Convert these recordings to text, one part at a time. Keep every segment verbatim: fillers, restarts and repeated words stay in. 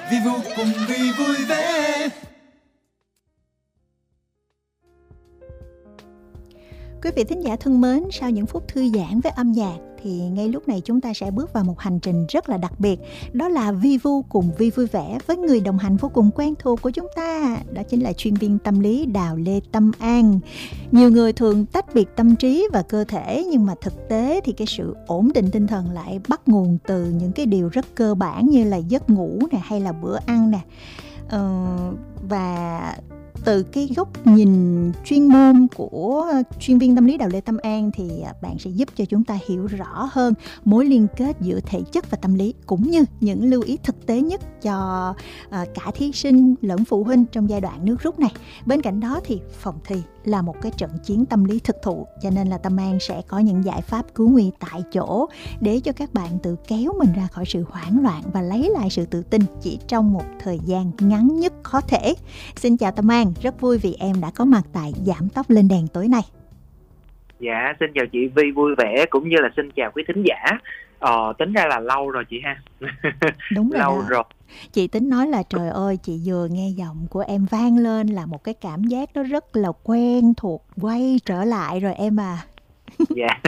vì vô cùng vì vui vẻ. Quý vị thính giả thân mến, sau những phút thư giãn với âm nhạc thì ngay lúc này chúng ta sẽ bước vào một hành trình rất là đặc biệt. Đó là Vi Vu cùng Vi Vui Vẻ với người đồng hành vô cùng quen thuộc của chúng ta. Đó chính là chuyên viên tâm lý Đào Lê Tâm An. Nhiều người thường tách biệt tâm trí và cơ thể, nhưng mà thực tế thì cái sự ổn định tinh thần lại bắt nguồn từ những cái điều rất cơ bản như là giấc ngủ nè, hay là bữa ăn nè. Ờ, và từ cái góc nhìn chuyên môn của chuyên viên tâm lý Đào Lê Tâm An thì bạn sẽ giúp cho chúng ta hiểu rõ hơn mối liên kết giữa thể chất và tâm lý, cũng như những lưu ý thực tế nhất cho cả thí sinh lẫn phụ huynh trong giai đoạn nước rút này. Bên cạnh đó thì phòng thi là một cái trận chiến tâm lý thực thụ, cho nên là Tâm An sẽ có những giải pháp cứu nguy tại chỗ để cho các bạn tự kéo mình ra khỏi sự hoảng loạn và lấy lại sự tự tin chỉ trong một thời gian ngắn nhất có thể. Xin chào Tâm An, rất vui vì em đã có mặt tại Giảm Tốc Lên Đèn tối nay. Dạ, xin chào chị Vi Vui Vẻ, cũng như là xin chào quý thính giả. Ờ, tính ra là lâu rồi chị ha. Đúng rồi. Lâu rồi. Chị tính nói là trời ơi, chị vừa nghe giọng của em vang lên là một cái cảm giác nó rất là quen thuộc quay trở lại rồi em à. Dạ.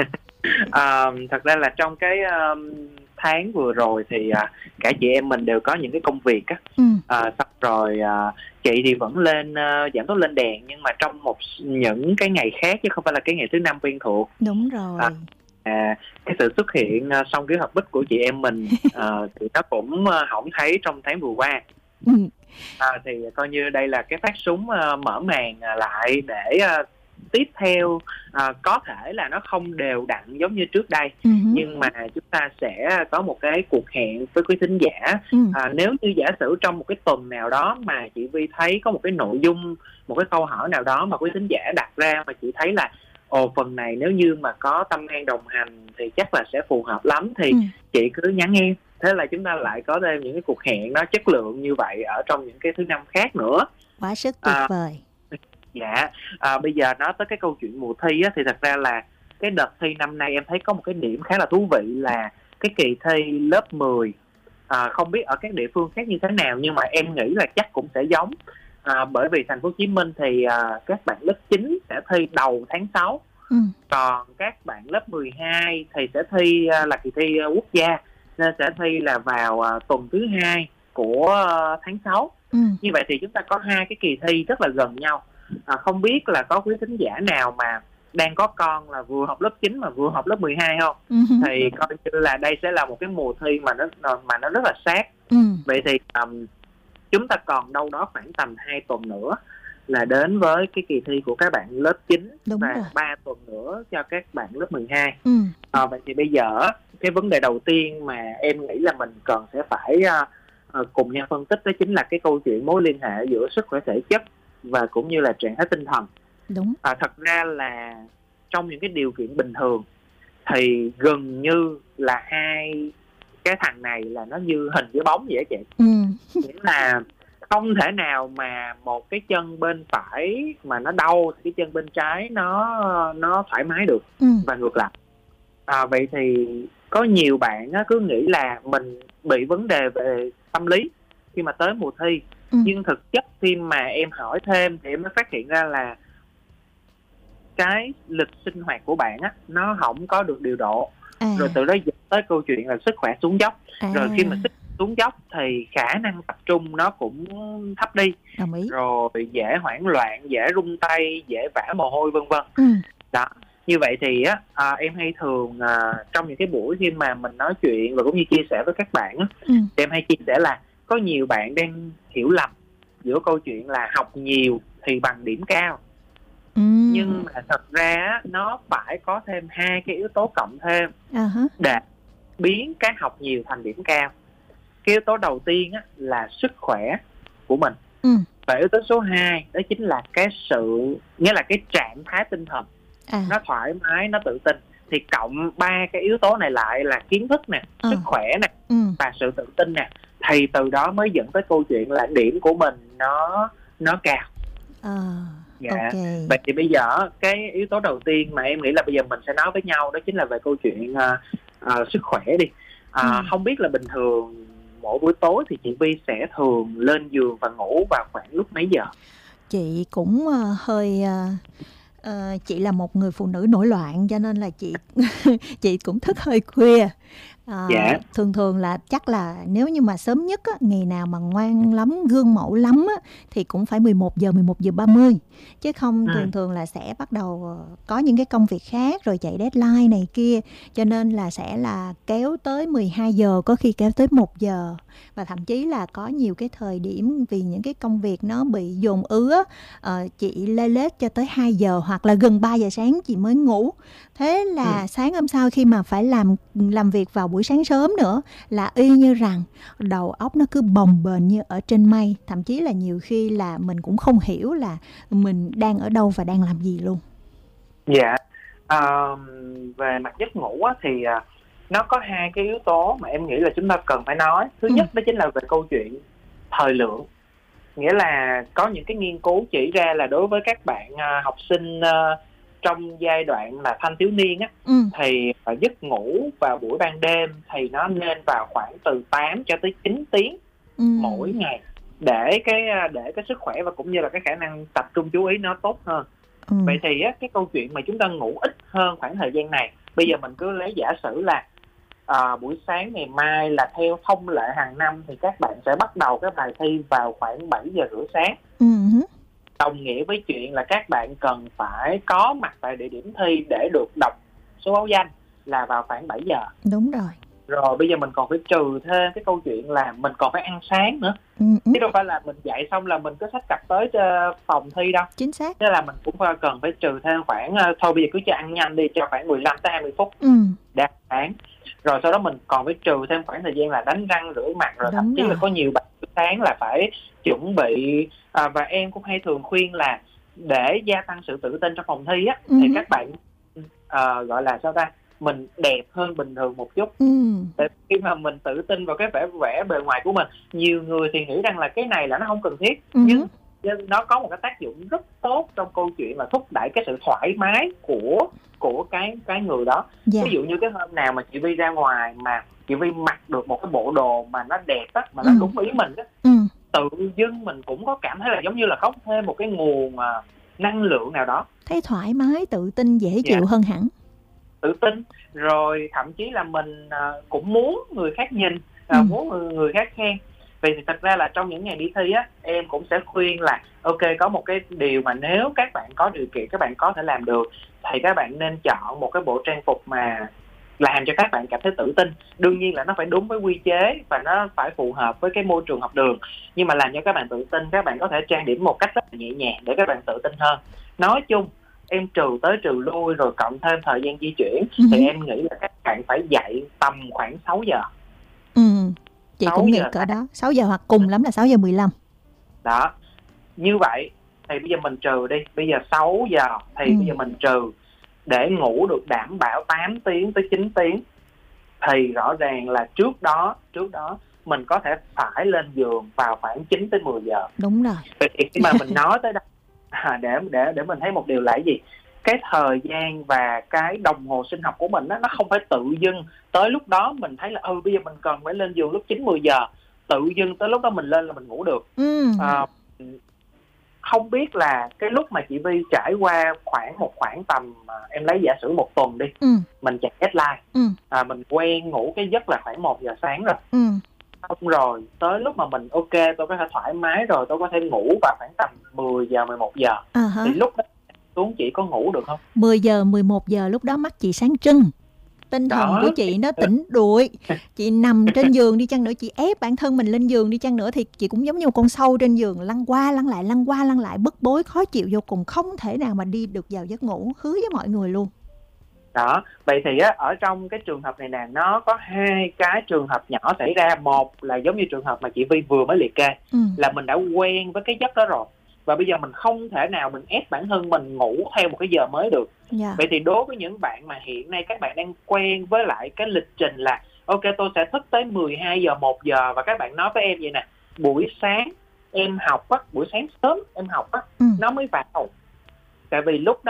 À, thật ra là trong cái um, tháng vừa rồi thì uh, cả chị em mình đều có những cái công việc á. Ừ. À, xong rồi uh, chị thì vẫn lên uh, Giảm Tốc Lên Đèn, nhưng mà trong một những cái ngày khác chứ không phải là cái ngày thứ năm quen thuộc. Đúng rồi. À, À, cái sự xuất hiện uh, song kế hoạch bích của chị em mình uh, thì nó cũng uh, không thấy trong tháng vừa qua. Ừ. À, thì coi như đây là cái phát súng uh, mở màn uh, lại để uh, tiếp theo uh, có thể là nó không đều đặn giống như trước đây, uh-huh. nhưng mà chúng ta sẽ có một cái cuộc hẹn với quý thính giả. uh, Nếu như giả sử trong một cái tuần nào đó mà chị Vi thấy có một cái nội dung, một cái câu hỏi nào đó mà quý thính giả đặt ra mà chị thấy là ồ, phần này nếu như mà có Tâm An đồng hành thì chắc là sẽ phù hợp lắm, thì ừ. chị cứ nhắn em. Thế là chúng ta lại có thêm những cái cuộc hẹn nó chất lượng như vậy ở trong những cái thứ năm khác nữa. Quá sức tuyệt à, vời. Dạ, à, bây giờ nói tới cái câu chuyện mùa thi á, thì thật ra là cái đợt thi năm nay em thấy có một cái điểm khá là thú vị là cái kỳ thi lớp mười. À, không biết ở các địa phương khác như thế nào, nhưng mà em nghĩ là chắc cũng sẽ giống. À, bởi vì thành phố Hồ Chí Minh thì à, các bạn lớp chín sẽ thi đầu tháng sáu, ừ. còn các bạn lớp mười hai thì sẽ thi à, là kỳ thi à, quốc gia, nên sẽ thi là vào à, tuần thứ hai của à, tháng sáu. Ừ. Như vậy thì chúng ta có hai cái kỳ thi rất là gần nhau. À, không biết là có quý thính giả nào mà đang có con là vừa học lớp chín mà vừa học lớp mười hai không? Ừ. Thì coi như là đây sẽ là một cái mùa thi mà nó mà nó rất là sát. Ừ. Vậy thì um, chúng ta còn đâu đó khoảng tầm hai tuần nữa là đến với cái kỳ thi của các bạn lớp chín. Đúng và ba tuần nữa cho các bạn lớp mười hai. Ừ. À, vậy thì bây giờ cái vấn đề đầu tiên mà em nghĩ là mình cần sẽ phải uh, uh, cùng nhau phân tích, đó chính là cái câu chuyện mối liên hệ giữa sức khỏe thể chất và cũng như là trạng thái tinh thần. Đúng. À, thật ra là trong những cái điều kiện bình thường thì gần như là hai cái thằng này là nó như hình với bóng vậy đó chị. Ừ. Nghĩa là không thể nào mà một cái chân bên phải mà nó đau thì cái chân bên trái nó nó thoải mái được. Ừ. Và ngược lại. À, vậy thì có nhiều bạn á, cứ nghĩ là mình bị vấn đề về tâm lý khi mà tới mùa thi. Ừ. Nhưng thực chất khi mà em hỏi thêm thì em mới phát hiện ra là cái lịch sinh hoạt của bạn á, nó không có được điều độ. À. Rồi từ đó dẫn tới câu chuyện là sức khỏe xuống dốc. À. Rồi khi mà sức xuống dốc thì khả năng tập trung nó cũng thấp đi. Đồng ý. Rồi dễ hoảng loạn, dễ run tay, dễ vã mồ hôi vân vân. Ừ. Đó. Như vậy thì á, à, em hay thường à, trong những cái buổi khi mà mình nói chuyện và cũng như chia sẻ với các bạn á, ừ. thì em hay chia sẻ là có nhiều bạn đang hiểu lầm giữa câu chuyện là học nhiều thì bằng điểm cao. Ừ. Nhưng mà thật ra nó phải có thêm hai cái yếu tố cộng thêm uh-huh. để biến cái học nhiều thành điểm cao. Cái yếu tố đầu tiên á, là sức khỏe của mình. Ừ. Và yếu tố số hai đó chính là cái sự, nghĩa là cái trạng thái tinh thần. À. Nó thoải mái, nó tự tin. Thì cộng ba cái yếu tố này lại là kiến thức nè, à. sức khỏe nè, ừ. và sự tự tin nè, thì từ đó mới dẫn tới câu chuyện là điểm của mình nó nó cao. À, dạ. Okay. Vậy thì bây giờ cái yếu tố đầu tiên mà em nghĩ là bây giờ mình sẽ nói với nhau đó chính là về câu chuyện uh, uh, sức khỏe đi. Uh, ừ. Không biết là bình thường mỗi buổi tối thì chị Vi sẽ thường lên giường và ngủ vào khoảng lúc mấy giờ? Chị cũng uh, hơi uh, uh, chị là một người phụ nữ nổi loạn, cho nên là chị chị cũng thức hơi khuya. À, Dạ. thường thường là chắc là nếu như mà sớm nhất á, ngày nào mà ngoan lắm, gương mẫu lắm á, thì cũng phải mười một giờ, mười một giờ ba mươi. Chứ không Ừ. thường thường là sẽ bắt đầu có những cái công việc khác rồi chạy deadline này kia. Cho nên là sẽ là kéo tới mười hai giờ, có khi kéo tới một giờ. Và thậm chí là có nhiều cái thời điểm vì những cái công việc nó bị dồn ứ á, uh, chị lê lết cho tới hai giờ hoặc là gần ba giờ sáng chị mới ngủ. Thế là ừ. sáng hôm sau khi mà phải làm làm việc vào buổi sáng sớm nữa là y như rằng đầu óc nó cứ bồng bềnh như ở trên mây. Thậm chí là nhiều khi là mình cũng không hiểu là mình đang ở đâu và đang làm gì luôn. Dạ. À, về mặt giấc ngủ á, thì à, nó có hai cái yếu tố mà em nghĩ là chúng ta cần phải nói. Thứ ừ. nhất đó chính là về câu chuyện thời lượng. Nghĩa là có những cái nghiên cứu chỉ ra là đối với các bạn à, học sinh à, trong giai đoạn là thanh thiếu niên á, ừ. thì à, giấc ngủ vào buổi ban đêm thì nó nên vào khoảng từ tám cho tới chín tiếng ừ. mỗi ngày, để cái để cái sức khỏe và cũng như là cái khả năng tập trung chú ý nó tốt hơn. Ừ. Vậy thì á, cái câu chuyện mà chúng ta ngủ ít hơn khoảng thời gian này, bây giờ mình cứ lấy giả sử là à, buổi sáng ngày mai là theo thông lệ hàng năm thì các bạn sẽ bắt đầu cái bài thi vào khoảng bảy giờ rưỡi sáng. Ừ. Đồng nghĩa với chuyện là các bạn cần phải có mặt tại địa điểm thi để được đọc số báo danh là vào khoảng bảy giờ. Đúng rồi. Rồi bây giờ mình còn phải trừ thêm cái câu chuyện là mình còn phải ăn sáng nữa. Ừ. Chứ đâu phải là mình dạy xong là mình cứ xách cặp tới phòng thi đâu. Chính xác. Thế là mình cũng cần phải trừ thêm khoảng, thôi bây giờ cứ cho ăn nhanh đi, cho khoảng mười lăm tới hai mươi phút ừ. để ăn sáng. Rồi sau đó mình còn phải trừ thêm khoảng thời gian là đánh răng rửa mặt. Rồi thậm chí là có nhiều bạn sáng là phải chuẩn bị à, và em cũng hay thường khuyên là để gia tăng sự tự tin trong phòng thi á, ừ. thì các bạn à, gọi là sao ta, mình đẹp hơn bình thường một chút. ừ. Tại khi mà mình tự tin vào cái vẻ vẻ bề ngoài của mình, nhiều người thì nghĩ rằng là cái này là nó không cần thiết, ừ. nhưng nó có một cái tác dụng rất tốt trong câu chuyện là thúc đẩy cái sự thoải mái của của cái cái người đó. Yeah. Ví dụ như cái hôm nào mà chị Vi ra ngoài mà chị Vi mặc được một cái bộ đồ mà nó đẹp á, mà nó ừ. đúng ý mình á, ừ. tự dưng mình cũng có cảm thấy là giống như là có thêm một cái nguồn uh, năng lượng nào đó, thấy thoải mái, tự tin, dễ chịu yeah. hơn hẳn. Tự tin, rồi thậm chí là mình uh, cũng muốn người khác nhìn, uh, ừ. muốn người, người khác khen. Vì thì thật ra là trong những ngày đi thi á, em cũng sẽ khuyên là ok, có một cái điều mà nếu các bạn có điều kiện, các bạn có thể làm được, thì các bạn nên chọn một cái bộ trang phục mà làm cho các bạn cảm thấy tự tin. Đương nhiên là nó phải đúng với quy chế và nó phải phù hợp với cái môi trường học đường, nhưng mà làm cho các bạn tự tin, các bạn có thể trang điểm một cách rất là nhẹ nhàng để các bạn tự tin hơn. Nói chung em trừ tới trừ lui rồi cộng thêm thời gian di chuyển, ừ. thì em nghĩ là các bạn phải dậy tầm khoảng sáu giờ. Ừ. Chị cũng nghĩ cỡ đó, sáu giờ hoặc cùng lắm là sáu giờ mười lăm. Đó, như vậy thì bây giờ mình trừ đi, bây giờ sáu giờ thì ừ. bây giờ mình trừ để ngủ được đảm bảo tám tiếng tới chín tiếng, thì rõ ràng là trước đó trước đó mình có thể phải lên giường vào khoảng chín tới mười giờ. Đúng rồi. Thì khi mà mình nói tới đây à, để để để mình thấy một điều là cái gì? Cái thời gian và cái đồng hồ sinh học của mình đó, nó không phải tự dưng tới lúc đó mình thấy là ừ bây giờ mình cần phải lên giường lúc chín mười giờ, tự dưng tới lúc đó mình lên là mình ngủ được. ừ. à, Không biết là cái lúc mà chị Vi trải qua khoảng một khoảng tầm à, em lấy giả sử một tuần đi, ừ. mình chạy deadline, ừ. à, mình quen ngủ cái giấc là khoảng một giờ sáng rồi, ừ. xong rồi tới lúc mà mình ok tôi có thể thoải mái rồi, tôi có thể ngủ vào khoảng tầm mười giờ mười một giờ, uh-huh. thì lúc đó xuống chị có ngủ được không? mười giờ mười một giờ lúc đó mắt chị sáng trưng, tinh thần đó. Của chị nó tỉnh đuổi. Chị nằm trên giường đi chăng nữa, chị ép bản thân mình lên giường đi chăng nữa, thì chị cũng giống như một con sâu trên giường, lăn qua lăn lại lăn qua lăn lại, bức bối khó chịu vô cùng, không thể nào mà đi được vào giấc ngủ, hứa với mọi người luôn. Đó, vậy thì á, ở trong cái trường hợp này nè, nó có hai cái trường hợp nhỏ xảy ra. Một là giống như trường hợp mà chị Vi vừa mới liệt kê, ừ. là mình đã quen với cái giấc đó rồi, và bây giờ mình không thể nào mình ép bản thân mình ngủ theo một cái giờ mới được. Yeah. Vậy thì đối với những bạn mà hiện nay các bạn đang quen với lại cái lịch trình là ok tôi sẽ thức tới mười hai giờ một giờ, và các bạn nói với em vậy nè, buổi sáng em học á, buổi sáng sớm em học á, ừ. nó mới vào. Tại vì lúc đó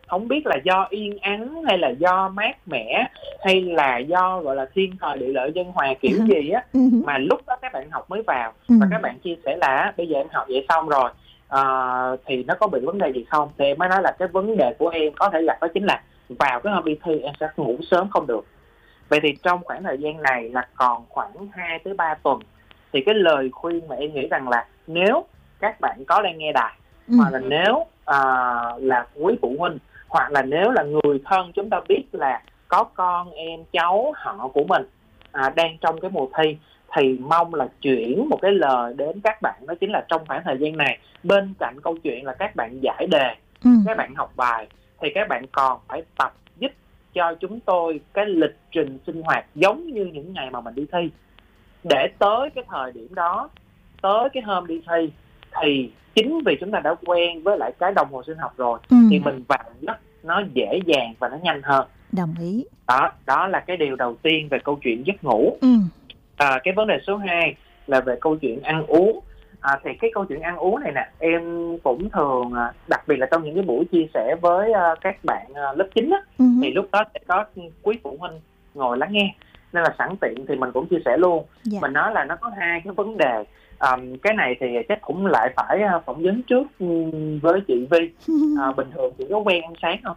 không biết là do yên ắng hay là do mát mẻ hay là do gọi là thiên thời địa lợi nhân hòa kiểu gì á, mà lúc đó các bạn học mới vào và các bạn chia sẻ là bây giờ em học vậy xong rồi à, thì nó có bị vấn đề gì không, thì em mới nói là cái vấn đề của em có thể gặp đó chính là vào cái hôm đi thi em sẽ ngủ sớm không được. Vậy thì trong khoảng thời gian này là còn khoảng hai tới ba tuần, thì cái lời khuyên mà em nghĩ rằng là nếu các bạn có đang nghe đài, ừ. hoặc là nếu à, là quý phụ huynh, hoặc là nếu là người thân chúng ta biết là có con em cháu họ của mình à, đang trong cái mùa thi, thì mong là chuyển một cái lời đến các bạn, đó chính là trong khoảng thời gian này bên cạnh câu chuyện là các bạn giải đề, ừ. các bạn học bài, thì các bạn còn phải tập giúp cho chúng tôi cái lịch trình sinh hoạt giống như những ngày mà mình đi thi, để tới cái thời điểm đó, tới cái hôm đi thi, thì chính vì chúng ta đã quen với lại cái đồng hồ sinh học rồi, ừ. thì mình vào giấc nó dễ dàng và nó nhanh hơn. Đồng ý. Đó, đó là cái điều đầu tiên về câu chuyện giấc ngủ. Ừ. À, cái vấn đề số hai là về câu chuyện ăn uống. À, thì cái câu chuyện ăn uống này nè, em cũng thường, đặc biệt là trong những cái buổi chia sẻ với uh, các bạn uh, lớp chín á, ừ. thì lúc đó sẽ có quý phụ huynh ngồi lắng nghe, nên là sẵn tiện thì mình cũng chia sẻ luôn. Dạ. Mình nói là nó có hai cái vấn đề. Um, cái này thì chắc cũng lại phải uh, phỏng vấn trước um, với chị Vi. Uh, bình thường chị có quen ăn sáng không?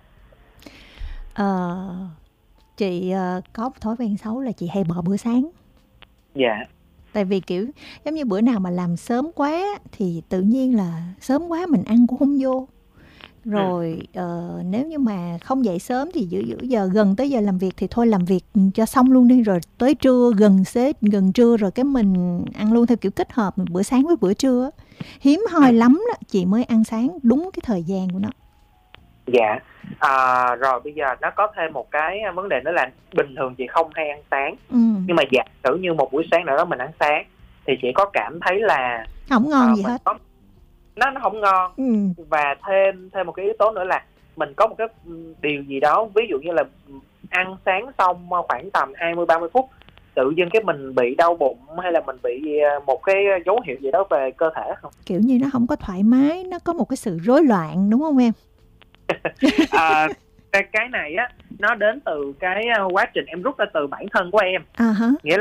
Uh, chị uh, có một thói quen xấu là chị hay bỏ bữa sáng. Dạ. Tại vì kiểu giống như bữa nào mà làm sớm quá thì tự nhiên là sớm quá mình ăn cũng không vô. Rồi ừ. uh, nếu như mà không dậy sớm thì giữa giữa giờ gần tới giờ làm việc thì thôi làm việc cho xong luôn đi, rồi tới trưa gần xế gần trưa rồi cái mình ăn luôn theo kiểu kết hợp bữa sáng với bữa trưa. Hiếm hoi lắm đó chị mới ăn sáng đúng cái thời gian của nó. Dạ. À, rồi bây giờ nó có thêm một cái vấn đề nữa là bình thường chị không hay ăn sáng, ừ. nhưng mà giả sử như một buổi sáng nào đó mình ăn sáng thì chị có cảm thấy là không ngon uh, gì hết, có, nó nó không ngon, ừ. và thêm thêm một cái yếu tố nữa là mình có một cái điều gì đó, ví dụ như là ăn sáng xong khoảng tầm hai mươi ba mươi phút tự dưng cái mình bị đau bụng hay là mình bị một cái dấu hiệu gì đó về cơ thể không? Kiểu như nó không có thoải mái, nó có một cái sự rối loạn đúng không em? à, cái, cái này á nó đến từ cái quá trình em rút ra từ bản thân của em. Uh-huh. Nghĩa là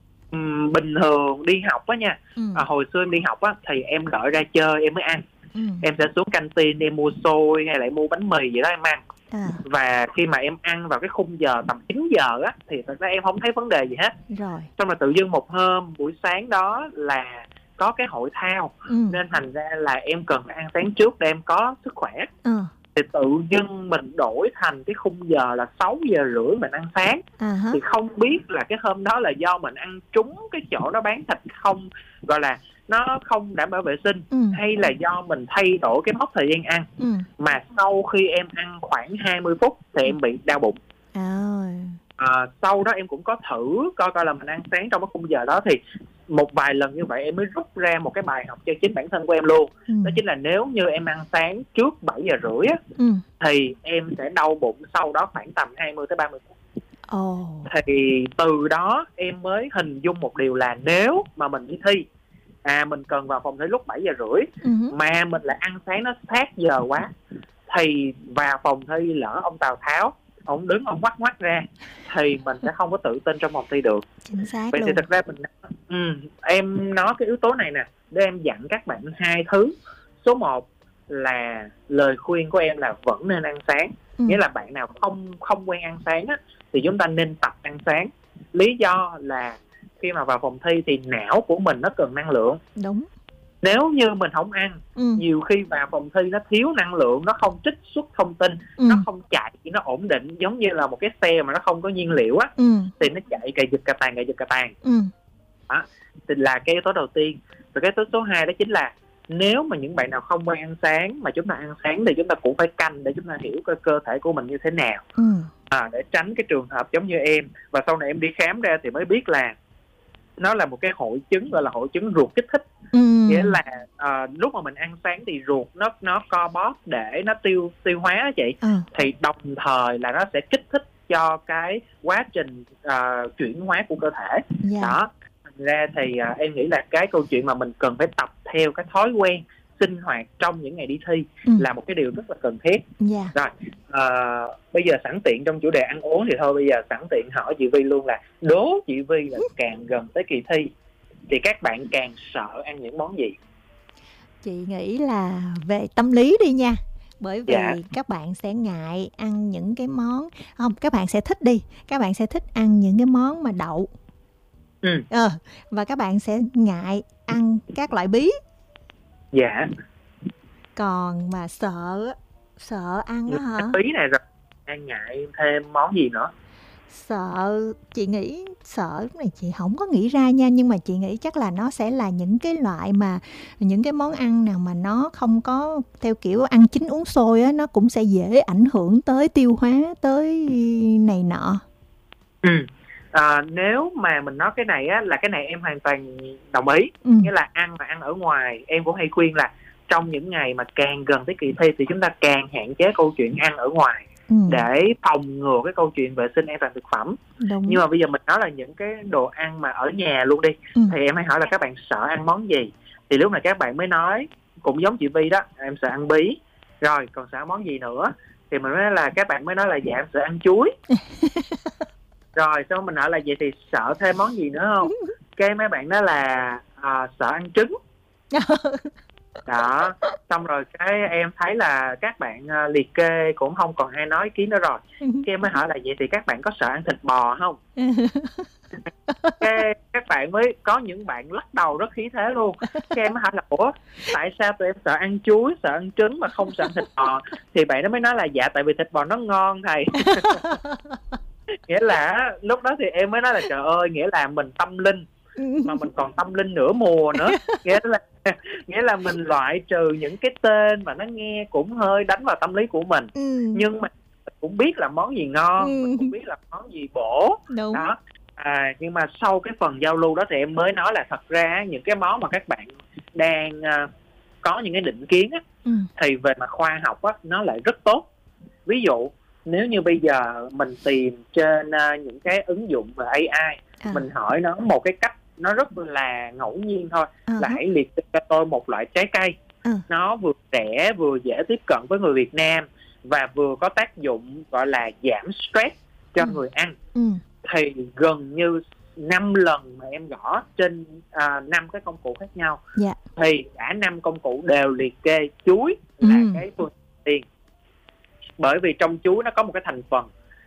um, bình thường đi học á nha, ừ. à, hồi xưa em đi học á thì em đợi ra chơi em mới ăn, ừ. em sẽ xuống canteen em mua xôi hay lại mua bánh mì gì đó em ăn. À. Và khi mà em ăn vào cái khung giờ tầm chín giờ á thì thật ra em không thấy vấn đề gì hết. Rồi. Xong rồi tự dưng một hôm buổi sáng đó là có cái hội thao, ừ. nên thành ra là em cần phải ăn sáng trước để em có sức khỏe. Ừ. Thì tự dưng mình đổi thành cái khung giờ là sáu giờ rưỡi mình ăn sáng. Uh-huh. Thì không biết là cái hôm đó là do mình ăn trúng cái chỗ đó bán thịt không, gọi là nó không đảm bảo vệ sinh, ừ. hay là do mình thay đổi cái mốc thời gian ăn, ừ. mà sau khi em ăn khoảng hai mươi phút thì em bị đau bụng. À. À, sau đó em cũng có thử coi coi là mình ăn sáng trong cái khung giờ đó, thì một vài lần như vậy em mới rút ra một cái bài học cho chính bản thân của em luôn. Ừ. Đó chính là nếu như em ăn sáng trước bảy giờ rưỡi á, ừ. thì em sẽ đau bụng sau đó khoảng tầm hai mươi tới ba mươi phút. Oh. Thì từ đó em mới hình dung một điều là nếu mà mình đi thi, à mình cần vào phòng thi lúc bảy giờ rưỡi, ừ. mà mình lại ăn sáng nó sát giờ quá, thì vào phòng thi lỡ ông Tào Tháo ông đứng ông quắt quắt ra thì mình sẽ không có tự tin trong phòng thi được. Chính xác. Vậy luôn. thì thật ra mình ừ, em nói cái yếu tố này nè để em dặn các bạn hai thứ. Số một là lời khuyên của em là vẫn nên ăn sáng, ừ. nghĩa là bạn nào không không quen ăn sáng á, thì chúng ta nên tập ăn sáng. Lý do là khi mà vào phòng thi thì não của mình nó cần năng lượng. Đúng. Nếu như mình không ăn, ừ. nhiều khi vào phòng thi nó thiếu năng lượng, nó không trích xuất thông tin, ừ. nó không chạy, nó ổn định, giống như là một cái xe mà nó không có nhiên liệu á, ừ. thì nó chạy cà giật cà tàn cà giật cà tàn. Ừ. Đó, thì là cái yếu tố đầu tiên. Rồi cái yếu tố số hai đó chính là nếu mà những bạn nào không quen ăn sáng mà chúng ta ăn sáng thì chúng ta cũng phải canh để chúng ta hiểu cái cơ thể của mình như thế nào, ừ. à, để tránh cái trường hợp giống như em. Và sau này em đi khám ra thì mới biết là nó là một cái hội chứng gọi là hội chứng ruột kích thích. Ừ. Nghĩa là uh, lúc mà mình ăn sáng thì ruột nó nó co bóp để nó tiêu tiêu hóa á chị, ừ. thì đồng thời là nó sẽ kích thích cho cái quá trình uh, chuyển hóa của cơ thể. Yeah. Đó. Thành ra thì uh, em nghĩ là cái câu chuyện mà mình cần phải tập theo cái thói quen sinh hoạt trong những ngày đi thi ừ. là một cái điều rất là cần thiết. Yeah. Rồi à, bây giờ sẵn tiện trong chủ đề ăn uống thì thôi bây giờ sẵn tiện hỏi chị Vi luôn là đố chị Vi là càng gần tới kỳ thi thì các bạn càng sợ ăn những món gì? Chị nghĩ là về tâm lý đi nha. Bởi vì dạ. các bạn sẽ ngại ăn những cái món, không, các bạn sẽ thích đi, các bạn sẽ thích ăn những cái món mà đậu. Ừ. Ờ, và các bạn sẽ ngại ăn các loại bí. Dạ. Còn mà sợ sợ ăn đó hả? Bí này rồi đang ngại thêm món gì nữa? Sợ, chị nghĩ sợ cái này chị không có nghĩ ra nha, nhưng mà chị nghĩ chắc là nó sẽ là những cái loại mà những cái món ăn nào mà nó không có theo kiểu ăn chín uống sôi á, nó cũng sẽ dễ ảnh hưởng tới tiêu hóa, tới này nọ. Ừ. À, nếu mà mình nói cái này á, là cái này em hoàn toàn đồng ý. Ừ. Nghĩa là ăn mà ăn ở ngoài, em cũng hay khuyên là trong những ngày mà càng gần tới kỳ thi thì chúng ta càng hạn chế câu chuyện ăn ở ngoài. Ừ. Để phòng ngừa cái câu chuyện vệ sinh an toàn thực phẩm. Đúng. Nhưng mà bây giờ mình nói là những cái đồ ăn mà ở nhà luôn đi. Ừ. Thì em hay hỏi là các bạn sợ ăn món gì? Thì lúc này các bạn mới nói cũng giống chị Vi đó, em sợ ăn bí. Rồi còn sợ món gì nữa? Thì mình mới nói là các bạn mới nói là dạ em sợ ăn chuối. Rồi xong mình hỏi là vậy thì sợ thêm món gì nữa không? Cái mấy bạn nói là à, sợ ăn trứng. Đó, xong rồi cái em thấy là các bạn uh, liệt kê cũng không còn ai nói ý kiến nữa rồi. Cái em mới hỏi là vậy thì các bạn có sợ ăn thịt bò không? Cái các bạn mới có những bạn lắc đầu rất khí thế luôn. Cái em mới hỏi là ủa tại sao tụi em sợ ăn chuối, sợ ăn trứng mà không sợ ăn thịt bò? Thì bạn nó mới nói là dạ tại vì thịt bò nó ngon thầy. Nghĩa là lúc đó thì em mới nói là trời ơi, nghĩa là mình tâm linh mà mình còn tâm linh nửa mùa nữa. Nghĩa là nghĩa là mình loại trừ những cái tên mà nó nghe cũng hơi đánh vào tâm lý của mình. Ừ. Nhưng mà mình cũng biết là món gì ngon, ừ. mình cũng biết là món gì bổ. Đúng. Đó. À, nhưng mà sau cái phần giao lưu đó thì em mới nói là thật ra những cái món mà các bạn đang uh, có những cái định kiến á, ừ. thì về mặt khoa học á, nó lại rất tốt. Ví dụ nếu như bây giờ mình tìm trên uh, những cái ứng dụng về a i, à. mình hỏi nó một cái cách nó rất là ngẫu nhiên thôi, uh-huh. là hãy liệt kê cho tôi một loại trái cây uh. nó vừa rẻ vừa dễ tiếp cận với người Việt Nam và vừa có tác dụng gọi là giảm stress cho uh. người ăn. Uh. Thì gần như năm lần mà em gõ trên năm uh, cái công cụ khác nhau, yeah. thì cả năm công cụ đều liệt kê chuối là uh. cái phương tiên. Bởi vì trong chuối nó có một cái thành phần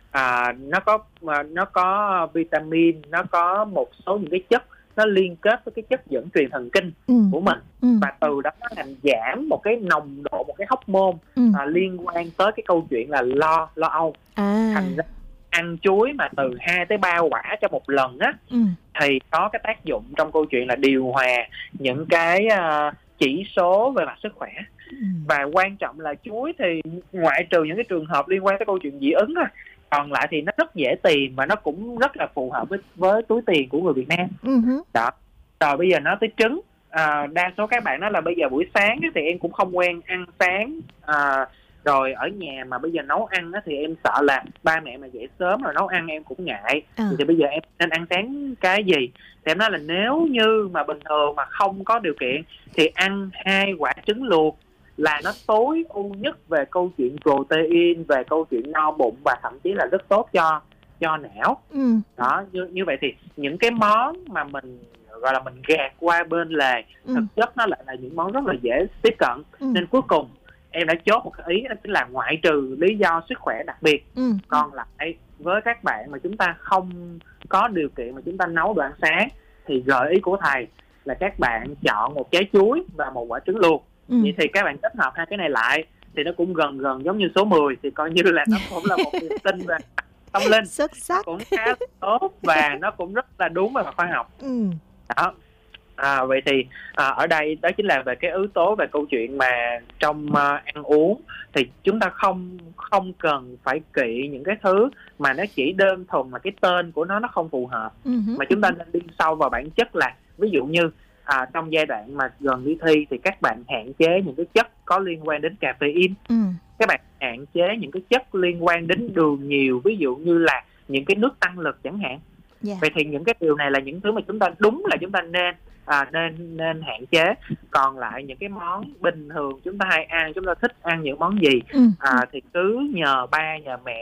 à, nó có nó có vitamin, nó có một số những cái chất nó liên kết với cái chất dẫn truyền thần kinh ừ. của mình, ừ. và từ đó nó làm giảm một cái nồng độ, một cái hormone ừ. à, liên quan tới cái câu chuyện là lo lo âu. À. Thành ra ăn chuối mà từ hai tới ba quả cho một lần á, ừ. thì có cái tác dụng trong câu chuyện là điều hòa những cái uh, chỉ số về mặt sức khỏe. Ừ. Và quan trọng là chuối thì ngoại trừ những cái trường hợp liên quan tới câu chuyện dị ứng thôi, còn lại thì nó rất dễ tìm và nó cũng rất là phù hợp với với túi tiền của người Việt Nam. Uh-huh. Đó. Rồi bây giờ nói tới trứng, à, đa số các bạn nói là bây giờ buổi sáng thì em cũng không quen ăn sáng, à, rồi ở nhà mà bây giờ nấu ăn thì em sợ là ba mẹ mà dậy sớm rồi nấu ăn em cũng ngại. Uh. Thì, thì bây giờ em nên ăn sáng cái gì? Thì em nói là nếu như mà bình thường mà không có điều kiện thì ăn hai quả trứng luộc là nó tối ưu nhất về câu chuyện protein, về câu chuyện no bụng và thậm chí là rất tốt cho cho não. Ừ. Đó, như như vậy thì những cái món mà mình gọi là mình gạt qua bên lề, ừ. thực chất nó lại là những món rất là dễ tiếp cận. Ừ. Nên cuối cùng em đã chốt một cái ý, đó chính là ngoại trừ lý do sức khỏe đặc biệt, ừ. còn lại với các bạn mà chúng ta không có điều kiện mà chúng ta nấu đồ ăn sáng thì gợi ý của thầy là các bạn chọn một trái chuối và một quả trứng luộc. Ừ. Vậy thì các bạn kết hợp hai cái này lại thì nó cũng gần gần giống như số mười, thì coi như là nó cũng là một niềm tin về tâm linh xuất sắc, cũng khá tốt và nó cũng rất là đúng về mặt khoa học. Ừ. Đó. À, vậy thì à, ở đây đó chính là về cái yếu tố về câu chuyện mà trong uh, ăn uống thì chúng ta không không cần phải kỵ những cái thứ mà nó chỉ đơn thuần là cái tên của nó nó không phù hợp, uh-huh. mà chúng ta nên đi sâu vào bản chất. Là ví dụ như à, trong giai đoạn mà gần đi thi thì các bạn hạn chế những cái chất có liên quan đến caffeine, ừ. các bạn hạn chế những cái chất liên quan đến đường nhiều, ví dụ như là những cái nước tăng lực chẳng hạn. Yeah. Vậy thì những cái điều này là những thứ mà chúng ta đúng là chúng ta nên à, nên nên hạn chế. Còn lại những cái món bình thường chúng ta hay ăn, chúng ta thích ăn những món gì, Ừ. à, thì cứ nhờ ba nhờ mẹ